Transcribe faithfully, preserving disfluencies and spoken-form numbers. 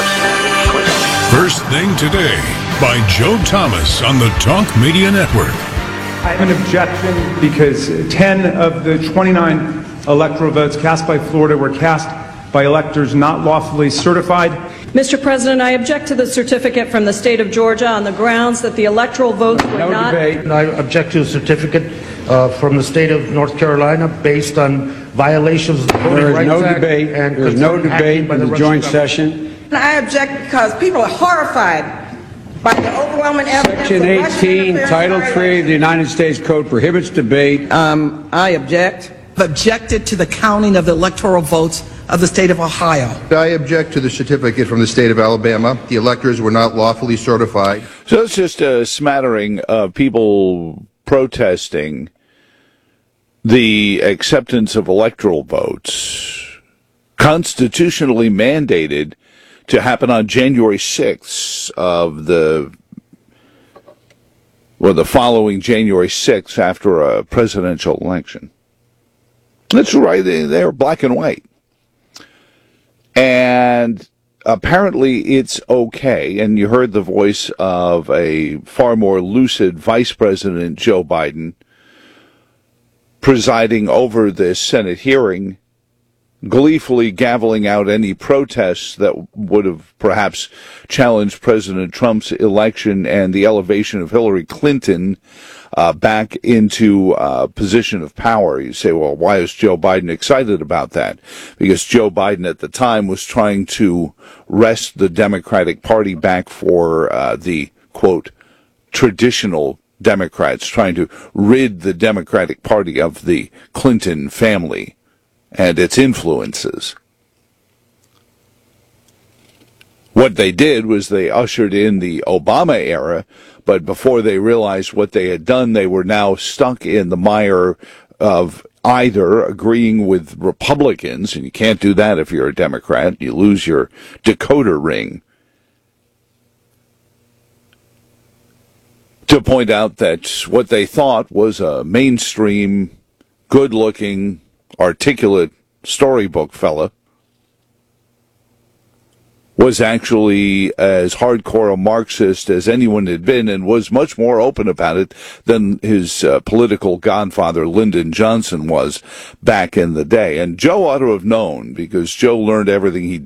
First Thing Today by Joe Thomas on the Talk Media Network. I have an objection because ten of the twenty-nine electoral votes cast by Florida were cast by electors not lawfully certified. Mister President, I object to the certificate from the state of Georgia on the grounds that the electoral votes were no not... debate. And I object to a certificate uh, from the state of North Carolina based on violations of the Voting There is Rights no Act debate. and There is no debate by in the the Russian joint government. session. And I object because people are horrified by the overwhelming evidence. Section of Russian eighteen, interference Title in our three of the United States Code prohibits debate. Um, I object. Objected to the counting of the electoral votes of the state of Ohio. I object to the certificate from the state of Alabama. The electors were not lawfully certified. So it's just a smattering of people protesting the acceptance of electoral votes constitutionally mandated to happen on January sixth of the, well, the following January sixth after a presidential election. That's right. They, they're black and white. And apparently it's okay. And you heard the voice of a far more lucid Vice President Joe Biden presiding over this Senate hearing, gleefully gaveling out any protests that would have perhaps challenged President Trump's election and the elevation of Hillary Clinton uh, back into a uh, position of power. You say, well, why is Joe Biden excited about that? Because Joe Biden at the time was trying to wrest the Democratic Party back for uh, the, quote, traditional Democrats, trying to rid the Democratic Party of the Clinton family and its influences. What they did was they ushered in the Obama era, but before they realized what they had done, they were now stuck in the mire of either agreeing with Republicans, and you can't do that if you're a Democrat, you lose your decoder ring, to point out that what they thought was a mainstream, good-looking, articulate storybook fella was actually as hardcore a Marxist as anyone had been, and was much more open about it than his uh, political godfather Lyndon Johnson was back in the day. And Joe ought to have known, because Joe learned everything he